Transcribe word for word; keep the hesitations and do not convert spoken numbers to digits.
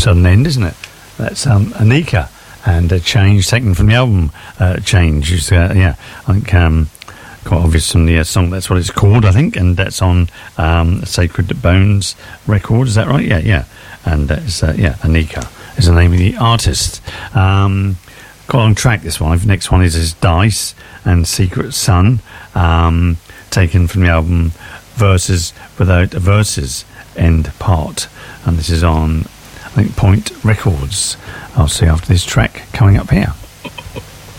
sudden end, isn't it? That's um, Anika and a Change, taken from the album uh, Change. Is, uh, yeah, I think um, quite obvious from the uh, song. That's what it's called, I think, and that's on um, Sacred Bones record. Is that right? Yeah, yeah. And that's uh, yeah, Anika is the name of the artist. Um, quite on track, this one. Next one is, is Dice and Secret Sun, um, taken from the album Verses Without a Verses End Part, and this is on, I think, Point Records. I'll see after this track coming up here.